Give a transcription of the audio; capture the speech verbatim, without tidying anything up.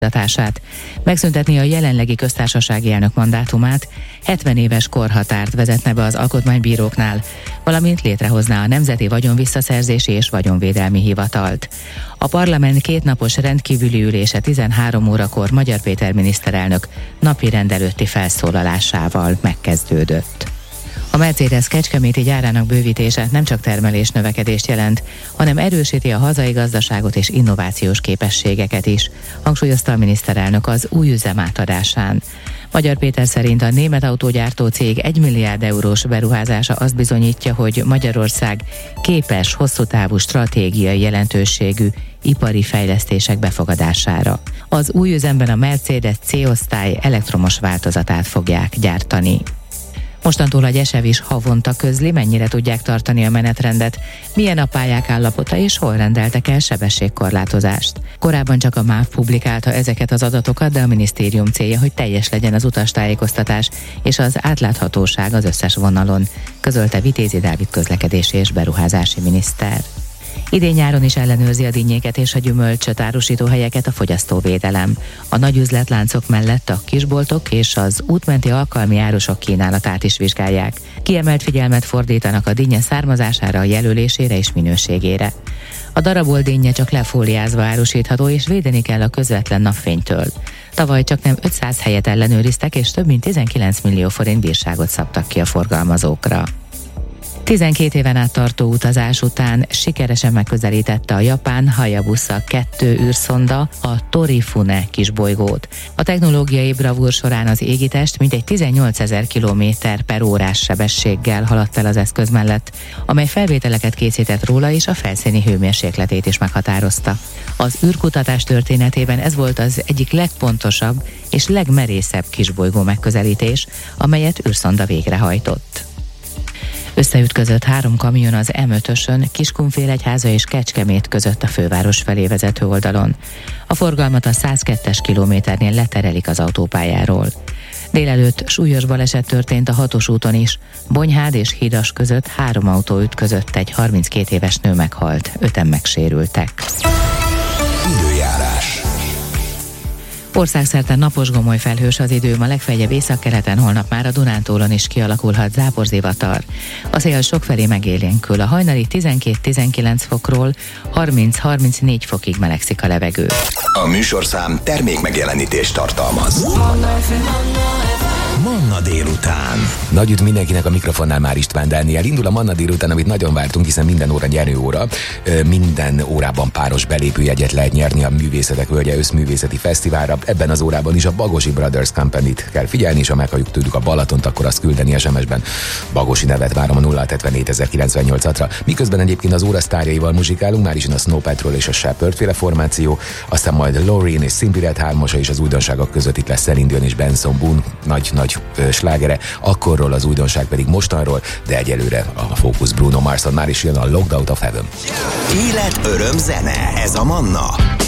hatását, megszüntetni a jelenlegi köztársasági elnök mandátumát, hetven éves korhatárt vezetne be az alkotmánybíróknál, valamint létrehozná a Nemzeti Vagyonvisszaszerzési és Vagyonvédelmi Hivatalt. A parlament kétnapos rendkívüli ülése tizenhárom órakor Magyar Péter miniszterelnök napi rendelőtti felszólalásával megkezdődött. A Mercedes kecskeméti gyárának bővítése nem csak termelés növekedést jelent, hanem erősíti a hazai gazdaságot és innovációs képességeket is, hangsúlyozta a miniszterelnök az új üzem átadásán. Magyar Péter szerint a német autógyártó cég egy milliárd eurós beruházása azt bizonyítja, hogy Magyarország képes hosszú távú stratégiai jelentőségű ipari fejlesztések befogadására. Az új üzemben a Mercedes C-osztály elektromos változatát fogják gyártani. Mostantól a Gyesev is havonta közli, mennyire tudják tartani a menetrendet, milyen a pályák állapota és hol rendeltek el sebességkorlátozást. Korábban csak a MÁV publikálta ezeket az adatokat, de a minisztérium célja, hogy teljes legyen az utastájékoztatás és az átláthatóság az összes vonalon, közölte Vitézi Dávid közlekedési és beruházási miniszter. Idén nyáron is ellenőrzi a dinnyéket és a gyümölcsöt árusító helyeket a fogyasztóvédelem. A nagy üzletláncok mellett a kisboltok és az útmenti alkalmi árusok kínálatát is vizsgálják. Kiemelt figyelmet fordítanak a dinnye származására, a jelölésére és minőségére. A darabolt dinnye csak lefóliázva árusítható, és védeni kell a közvetlen napfénytől. Tavaly csak nem ötszáz helyet ellenőriztek, és több mint tizenkilenc millió forint bírságot szabtak ki a forgalmazókra. tizenkét éven át tartó utazás után sikeresen megközelítette a japán Hayabusa kettő űrszonda a Torifune kisbolygót. A technológiai bravúr során az égitest mintegy tizennyolcezer kilométer per órás sebességgel haladt el az eszköz mellett, amely felvételeket készített róla és a felszíni hőmérsékletét is meghatározta. Az űrkutatás történetében ez volt az egyik legpontosabb és legmerészebb kisbolygó megközelítés, amelyet űrszonda végrehajtott. Összeütközött három kamion az M ötösön Kiskunfélegyháza és Kecskemét között a főváros felé vezető oldalon. A forgalmat a száz kettes kilométernél leterelik az autópályáról. Délelőtt súlyos baleset történt a hatos úton is. Bonyhád és Hidas között három autó ütközött, egy harminckét éves nő meghalt, öten megsérültek. Időjárás. Országszerte napos gomoly felhős az idő, ma legfeljebb északkeleten, holnap már a Dunántúlon is kialakulhat záporzivatar. A szél sokfelé megélénkül, a hajnali tizenkét-tizenkilenc fokról harminc-harmincnégy fokig melegszik a levegő. A műsorszám termék megjelenítést tartalmaz. Manna délután. Nagy üdv mindenkinek, a mikrofonnál már István Dániel. Indul a Manna délután, amit nagyon vártunk, hiszen minden óra nyerő óra. Minden órában páros belépőjegyet lehet nyerni a Művészetek Völgye Összművészeti Fesztiválra. Ebben az órában is a Bagosi Brothers Company-t kell figyelni, és ha meghalljuk tőlük a Balatont, akkor azt küldeni es em es-ben. Bagosi nevet várom a nulla hat hetvennégy ezerkilencvennyolcra. Miközben egyébként az óra sztárjaival muzsikálunk, már is jön a Snow Patrol és a Shepherd féle formáció, aztán majd Loreen és Simply Red hármasa, és az újdonságok között itt lesz Celine Dion és Benson Boone nagy nagy slágere, akkorról, az újdonság pedig mostanról, de egyelőre a fókusz Bruno Marson, már is jön a Locked Out of Heaven. Élet, öröm, zene, ez a Manna.